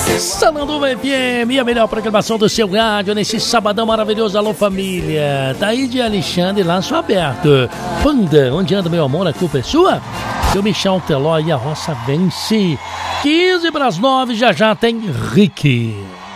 Sananduva FM, a melhor programação do seu rádio nesse sabadão maravilhoso. Alô, família. Daí de Alexandre, Laço Aberto. Panda, onde anda meu amor, a culpa é sua? Eu me chamo Teló e a roça vence. 15 para as 9, já tem Rick.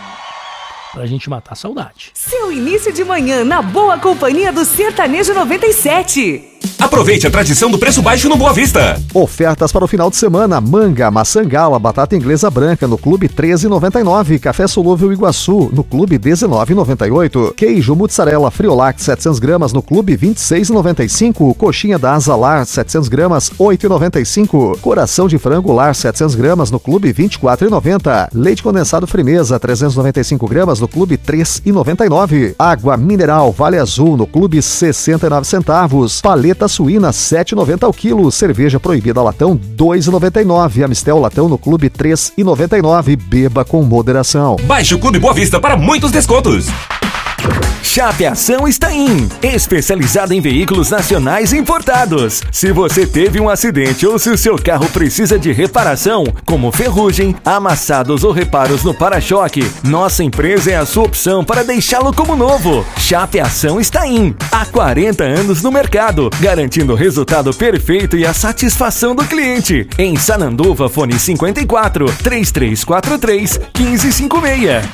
Pra gente matar a saudade. Seu início de manhã na boa companhia do Sertanejo 97. Aproveite a tradição do preço baixo no Boa Vista. Ofertas para o final de semana: manga, maçã gala, batata inglesa branca no Clube 13,99, café solúvel Iguaçu no Clube 19,98, queijo mussarela Friolac 700 gramas no Clube 26,95, coxinha da Asa Lar 700 gramas 8,95, coração de frango Lar 700 gramas no Clube 24,90, leite condensado Frimeza 395 gramas no Clube 3,99, água mineral Vale Azul no Clube 69 centavos, paleta suína 7,90 ao quilo, cerveja proibida latão 2,99, Amistel latão no Clube 3,99, beba com moderação. Baixe o Clube Boa Vista para muitos descontos. Chapeação está in, especializada em veículos nacionais importados. Se você teve um acidente ou se o seu carro precisa de reparação, como ferrugem, amassados ou reparos no para-choque, nossa empresa é a sua opção para deixá-lo como novo. Chapeação está in, há 40 anos no mercado, garantindo o resultado perfeito e a satisfação do cliente. Em Sananduva, fone 54 3343 1556.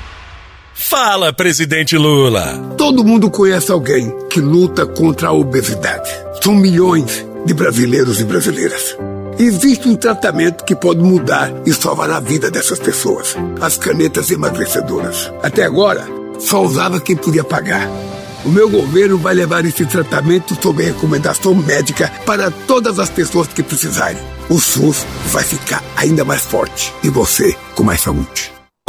Fala, presidente Lula! Todo mundo conhece alguém que luta contra a obesidade. São milhões de brasileiros e brasileiras. Existe um tratamento que pode mudar e salvar a vida dessas pessoas. As canetas emagrecedoras. Até agora, só usava quem podia pagar. O meu governo vai levar esse tratamento sob recomendação médica para todas as pessoas que precisarem. O SUS vai ficar ainda mais forte e você com mais saúde.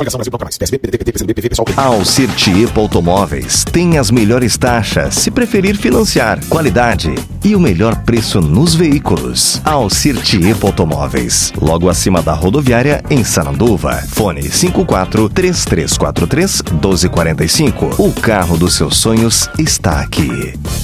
Alcir Tiepo Automóveis tem as melhores taxas, se preferir financiar, qualidade e o melhor preço nos veículos. Alcir Tiepo Automóveis, logo acima da rodoviária em Sananduva. Fone 54 3343 1245. O carro dos seus sonhos está aqui.